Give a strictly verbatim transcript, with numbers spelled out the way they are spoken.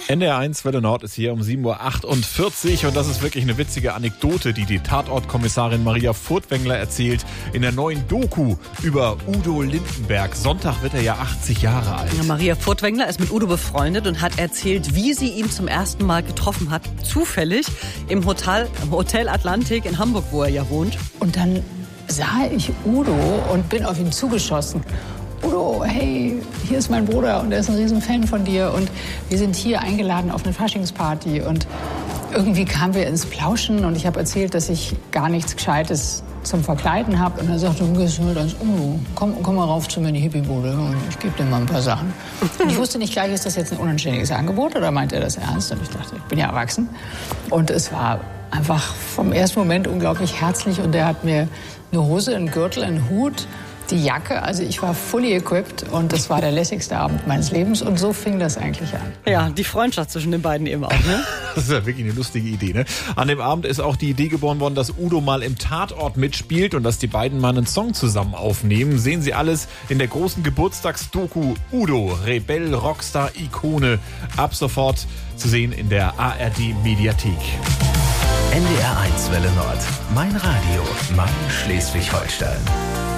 N D R eins Welle Nord ist hier um sieben Uhr achtundvierzig und das ist wirklich eine witzige Anekdote, die die Tatortkommissarin Maria Furtwängler erzählt in der neuen Doku über Udo Lindenberg. Sonntag wird er ja achtzig Jahre alt. Ja, Maria Furtwängler ist mit Udo befreundet und hat erzählt, wie sie ihn zum ersten Mal getroffen hat, zufällig im Hotel, Hotel Atlantik in Hamburg, wo er ja wohnt. Und dann sah ich Udo und bin auf ihn zugeschossen. Udo, hey, hier ist mein Bruder und er ist ein Riesenfan von dir und wir sind hier eingeladen auf eine Faschingsparty. Und irgendwie kamen wir ins Plauschen und ich habe erzählt, dass ich gar nichts Gescheites zum Verkleiden habe. Und er sagte, du gehst halt als Udo, komm, komm mal rauf zu mir in die Hippiebude und ich gebe dir mal ein paar Sachen. Und ich wusste nicht gleich, ist das jetzt ein unanständiges Angebot oder meint er das ernst? Und ich dachte, ich bin ja erwachsen. Und es war einfach vom ersten Moment unglaublich herzlich und er hat mir eine Hose, einen Gürtel, einen Hut, die Jacke, also ich war fully equipped und das war der lässigste Abend meines Lebens und so fing das eigentlich an. Ja, die Freundschaft zwischen den beiden eben auch, ne? Das ist ja wirklich eine lustige Idee, ne? An dem Abend ist auch die Idee geboren worden, dass Udo mal im Tatort mitspielt und dass die beiden mal einen Song zusammen aufnehmen. Sehen Sie alles in der großen Geburtstagsdoku Udo, Rebell, Rockstar, Ikone. Ab sofort zu sehen in der A R D-Mediathek. N D R eins Welle Nord. Mein Radio. Mein Schleswig-Holstein.